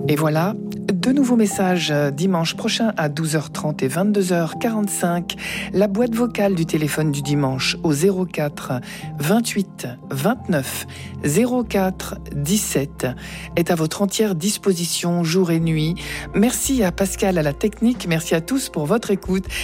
Et voilà, de nouveaux messages dimanche prochain à 12h30 et 22h45. La boîte vocale du téléphone du dimanche au 04 28 29 04 17 est à votre entière disposition jour et nuit. Merci à Pascal à la technique, merci à tous pour votre écoute.